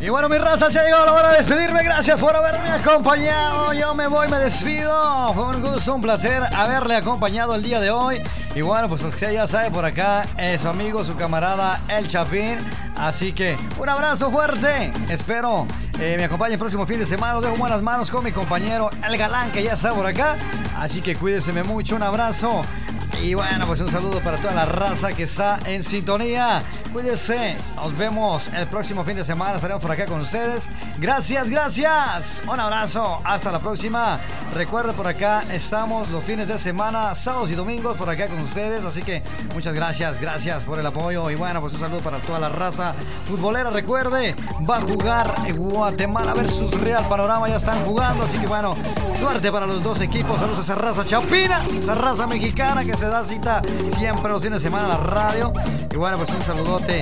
Y bueno, mi raza, se ha llegado la hora de despedirme. Gracias por haberme acompañado. Yo me voy, me despido. Fue un gusto, un placer haberle acompañado el día de hoy. Y bueno, pues usted ya sabe, por acá es su amigo, su camarada, El Chapín. Así que un abrazo fuerte. Espero me acompañe el próximo fin de semana. Los dejo en buenas manos con mi compañero El Galán, que ya está por acá. Así que cuídense mucho. Un abrazo. Y bueno, pues un saludo para toda la raza que está en sintonía. Cuídense. Nos vemos el próximo fin de semana. Estaremos por acá con ustedes. Gracias, gracias. Un abrazo. Hasta la próxima. Recuerden, por acá estamos los fines de semana, sábados y domingos, por acá con ustedes. Así que muchas gracias. Gracias por el apoyo. Y bueno, pues un saludo para toda la raza futbolera. Recuerde, va a jugar Guatemala versus Real Panorama. Ya están jugando. Así que bueno, suerte para los dos equipos. Saludos a esa raza chapina, esa raza mexicana que se da cita siempre los fines de semana a la radio. Y bueno, pues un saludote.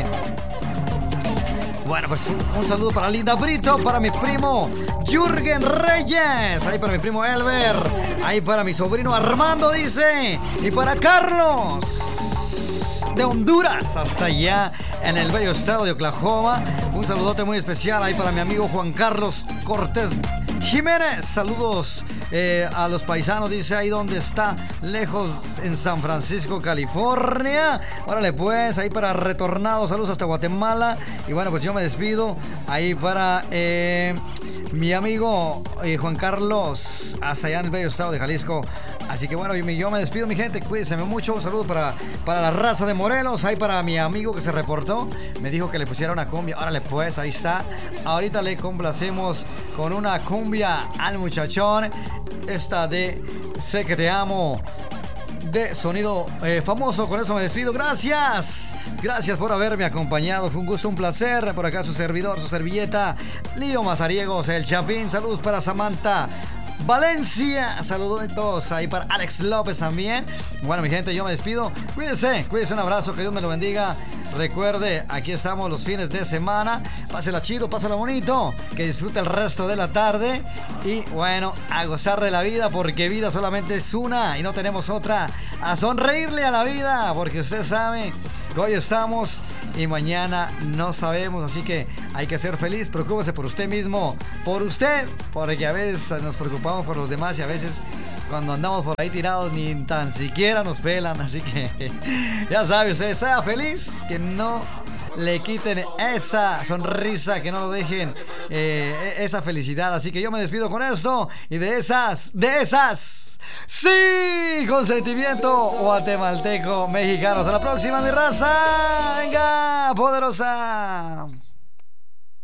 Bueno, pues un saludo para Linda Brito, para mi primo Jürgen Reyes, ahí para mi primo Elber, ahí para mi sobrino Armando, dice, y para Carlos de Honduras, hasta allá en el bello estado de Oklahoma. Un saludote muy especial ahí para mi amigo Juan Carlos Cortés Jiménez. Saludos a los paisanos, dice, ahí donde está, lejos en San Francisco, California. Órale pues, ahí para Retornado, saludos hasta Guatemala. Y bueno, pues yo me despido ahí para mi amigo Juan Carlos, hasta allá en el bello estado de Jalisco. Así que bueno, yo me despido, mi gente, cuídense mucho. Un saludo para la raza de Morelos, ahí para mi amigo que se reportó, me dijo que le pusiera una cumbia. Órale pues, ahí está. Ahorita le complacemos con una cumbia al muchachón, esta de Sé que te amo, de Sonido Famoso. Con eso me despido. Gracias por haberme acompañado. Fue un gusto, un placer. Por acá su servidor, su servilleta, Lío Mazariegos, El Chapín. Saludos para Samantha Valencia, saludos ahí para Alex López también. Bueno, mi gente, yo me despido. Cuídense, un abrazo, que Dios me lo bendiga. Recuerde, aquí estamos los fines de semana. Pásela chido, pásela bonito, que disfrute el resto de la tarde. Y bueno, a gozar de la vida, porque vida solamente es una y no tenemos otra. A sonreírle a la vida, porque usted sabe que hoy estamos y mañana no sabemos. Así que hay que ser feliz. Preocúpese por usted mismo, por usted, porque a veces nos preocupamos por los demás y a veces cuando andamos por ahí tirados ni tan siquiera nos pelan. Así que ya sabe usted, sea feliz, que no le quiten esa sonrisa, que no lo dejen esa felicidad. Así que yo me despido con esto y de esas sí, con sentimiento guatemalteco mexicano. Hasta la próxima, mi raza. Venga, poderosa.